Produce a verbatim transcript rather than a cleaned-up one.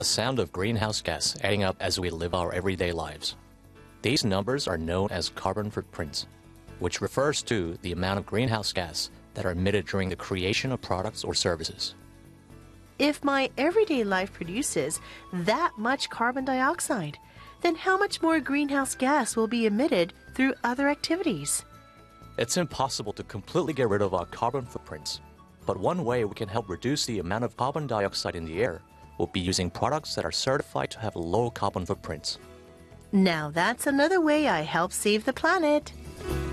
a sound of greenhouse gas adding up as we live our everyday lives. These numbers are known as carbon footprints, which refers to the amount of greenhouse gas that are emitted during the creation of products or services. If my everyday life produces that much carbon dioxide, then how much more greenhouse gas will be emitted through other activities? It's impossible to completely get rid of our carbon footprints, but one way we can help reduce the amount of carbon dioxide in the air will be using products that are certified to have low carbon footprints. Now that's another way I help save the planet.